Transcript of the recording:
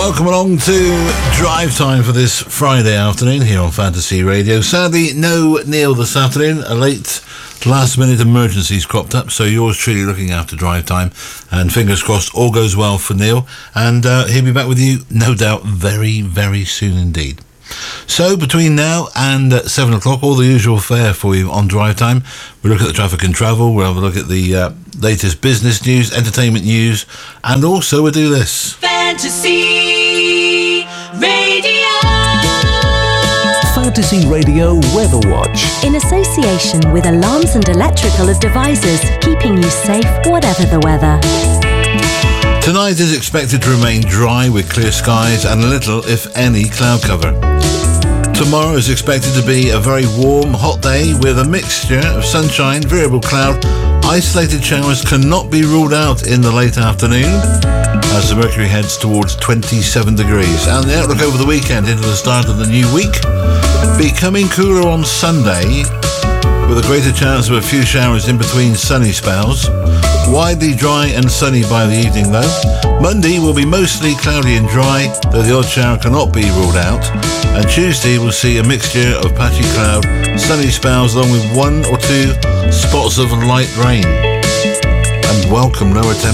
Welcome along to Drive Time for this Friday afternoon here on Fantasy Radio. Sadly, no Neil this afternoon. A late last-minute emergency's cropped up, so yours truly looking after Drive Time. And fingers crossed, all goes well for Neil. And he'll be back with you, no doubt, very, very soon indeed. So between now and 7 o'clock, all the usual fare for you on Drive Time. We'll look at the traffic and travel, we'll have a look at the latest business news, entertainment news, and also we'll do this. Fantasy Radio. Fantasy Radio Weather Watch. In association with Alarms and Electrical Devices, keeping you safe whatever the weather. Tonight is expected to remain dry with clear skies and little, if any, cloud cover. Tomorrow is expected to be a very warm, hot day with a mixture of sunshine, variable cloud. Isolated showers cannot be ruled out in the late afternoon as the mercury heads towards 27 degrees. And the outlook over the weekend into the start of the new week, becoming cooler on Sunday with a greater chance of a few showers in between sunny spells. Widely dry and sunny by the evening though. Monday will be mostly cloudy and dry, though the odd shower cannot be ruled out. And Tuesday will see a mixture of patchy cloud, sunny spells along with 1 or 2 spots of light rain. And welcome lower temperatures.